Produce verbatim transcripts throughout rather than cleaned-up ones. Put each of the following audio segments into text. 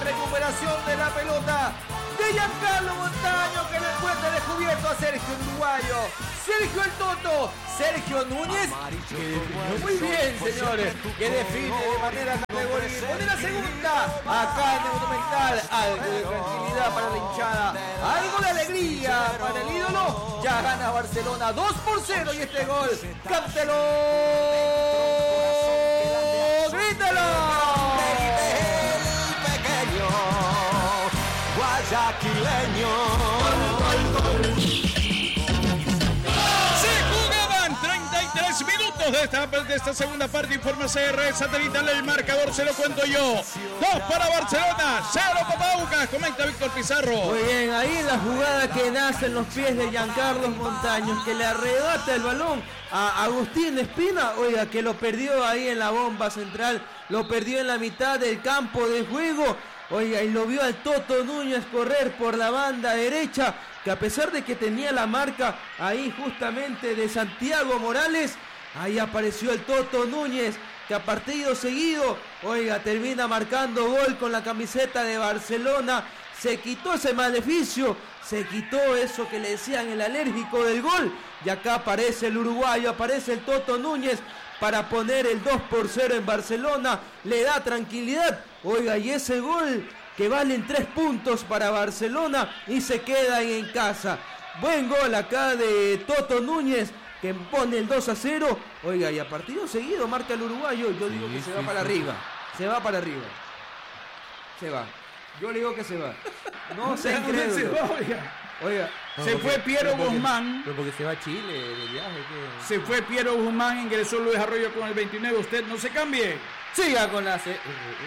recuperación de la pelota de Giancarlo Montaño, que le encuentra descubierto a Sergio Uruguayo. Sergio el Toto, Sergio Núñez, que definió muy bien, señores, que define de manera categórica. Pone la segunda, acá en el Monumental, algo de tranquilidad para la hinchada, algo de alegría para el ídolo. Ya gana Barcelona dos por cero y este gol, cántelo, grítalo. El pequeño guayaquileño. Minutos de esta, de esta segunda parte. Informa C R Satelital. El marcador se lo cuento yo. Dos para Barcelona, cero para Aucas. Comenta Víctor Pizarro. Muy bien, ahí la jugada que nace en los pies de Giancarlo Montaño, que le arrebata el balón a Agustín Espina. Oiga, que lo perdió ahí en la bomba central, lo perdió en la mitad del campo de juego. Oiga, y lo vio al Toto Núñez correr por la banda derecha, que a pesar de que tenía la marca ahí justamente de Santiago Morales, ahí apareció el Toto Núñez, que a partido seguido, oiga, termina marcando gol con la camiseta de Barcelona. Se quitó ese maleficio, se quitó eso que le decían el alérgico del gol, y acá aparece el uruguayo, aparece el Toto Núñez para poner el dos por cero en Barcelona, le da tranquilidad. Oiga, y ese gol que valen tres puntos para Barcelona y se queda en casa. Buen gol acá de Toto Núñez, que pone el dos a cero. Oiga, y a partido seguido marca el uruguayo. Yo digo sí, que se sí, va para sí. arriba. Se va para arriba. Se va. Yo le digo que se va. No se incrédulo. Oiga, no, se fue Piero porque, Guzmán. Pero porque se va a Chile de viaje. ¿Qué? Se fue Piero Guzmán, ingresó Luis Arroyo con el veintinueve. Usted no se cambie. Siga con la C.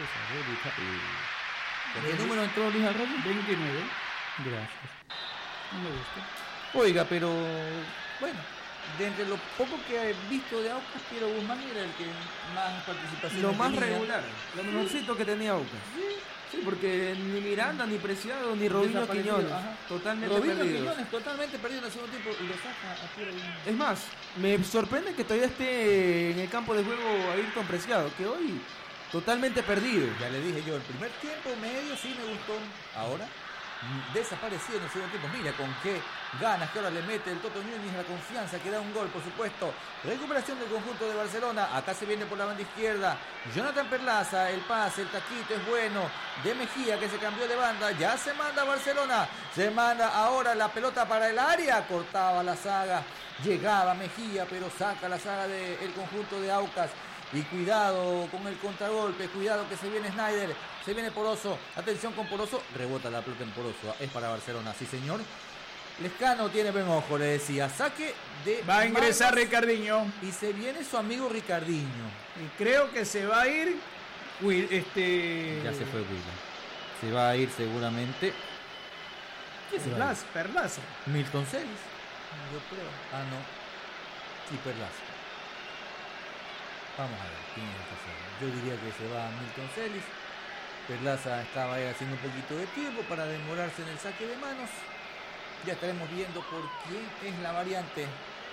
¿Con qué número entró Luis Arroyo? veintinueve. Gracias. No me gusta. Oiga, pero bueno, de entre lo poco que he visto de Aucas, Piero Guzmán era el que más participación Lo más tenía. regular, lo mejorcito que tenía Aucas. Sí. Sí, porque ni Miranda, ni Preciado, ni Robinho Quiñones. Ajá. Totalmente Robinho perdidos. Quiñones totalmente perdido en el segundo tiempo y lo saca a Piero Guzmán. Es más, me sorprende que todavía esté en el campo de juego Ayrton Preciado, que hoy totalmente perdido. Ya le dije yo, el primer tiempo medio sí me gustó. Ahora, desaparecido en el segundo tiempo. Mira con qué ganas que ahora le mete el Toto Núñez, la confianza que da un gol, por supuesto. Recuperación del conjunto de Barcelona. Acá se viene por la banda izquierda Jonathan Perlaza, el pase, el taquito es bueno de Mejía, que se cambió de banda. Ya se manda Barcelona, se manda ahora la pelota para el área. Cortaba la saga, llegaba Mejía, pero saca la saga del conjunto de Aucas. Y cuidado con el contragolpe, cuidado que se viene Snyder, se viene Poroso, atención con Poroso, rebota la pelota en Poroso, es para Barcelona, sí señor. Lescano tiene buen ojo, le decía, saque de... Va a ingresar manos, Ricardiño. Y se viene su amigo Ricardiño. Y creo que se va a ir, este... Ya se fue William. Se va a ir seguramente. ¿Qué es Perlaza? Perlaza. Milton Celis. Yo creo. Ah, no. Sí, Perlaza. Vamos a ver quién es el que se va. Yo diría que se va Milton Celis. Perlaza estaba ahí haciendo un poquito de tiempo para demorarse en el saque de manos. Ya estaremos viendo por quién es la variante.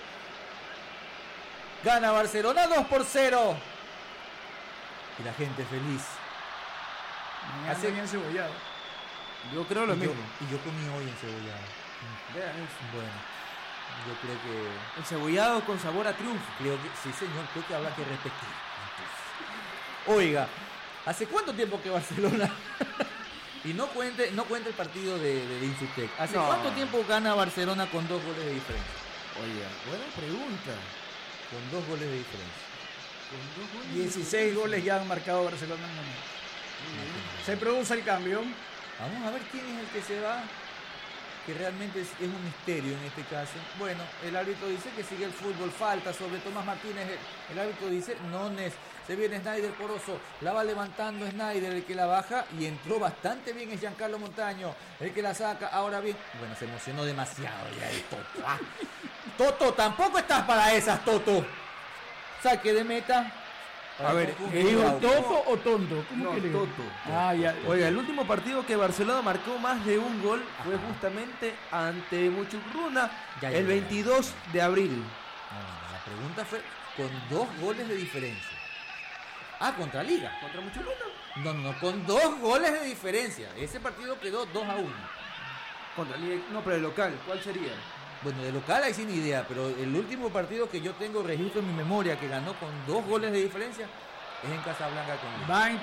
Gana Barcelona dos por cero. Y la gente feliz. Mañana hace bien cebollado. Yo creo lo y mismo. Yo, y yo comí hoy encebollado. Vean eso. Bueno, yo creo que... Encebollado con sabor a triunfo. Creo que, sí señor, creo que habrá que repetir. Oiga, ¿hace cuánto tiempo que Barcelona... y no cuente, no cuente el partido de, de Insutec. ¿Hace no. cuánto tiempo gana Barcelona con dos goles de diferencia? Oiga, buena pregunta. Con dos goles de diferencia. Con dos goles dieciséis de goles ya han marcado Barcelona en el momento. Se produce el cambio. Vamos a ver quién es el que se va, que realmente es, es un misterio en este caso. Bueno, el árbitro dice que sigue el fútbol, falta sobre Tomás Martínez. El, el árbitro dice, Nones, se viene Snyder Poroso, la va levantando Snyder, el que la baja, y entró bastante bien es Giancarlo Montaño, el que la saca, ahora bien. Bueno, se emocionó demasiado ya el Toto. ¿Ah? Toto, tampoco estás para esas, Toto. Saque de meta. A ver, ¿dijo Toto o Tonto? ¿Cómo no, que le Toto. Ah, ya. Oiga, el último partido que Barcelona marcó más de un gol fue justamente ante Muchukruna ya, ya, el veintidós de abril. No, no, la pregunta fue con dos goles de diferencia. Ah, contra Liga. ¿Contra Muchurruna? No, no, con dos goles de diferencia. Ese partido quedó dos a uno. Contra Liga, no, pero el local, ¿cuál sería? Bueno, de local ahí sin idea, pero el último partido que yo tengo registro en mi memoria que ganó con dos goles de diferencia es en Casablanca con Liga. Va a